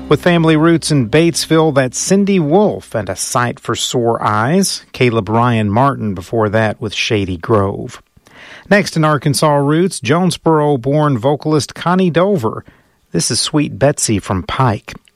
With family roots in Batesville, that's Cindy Wolf and A Sight for Sore Eyes. Caleb Ryan Martin before that with Shady Grove. Next in Arkansas roots, Jonesboro-born vocalist Connie Dover. This is Sweet Betsy from Pike.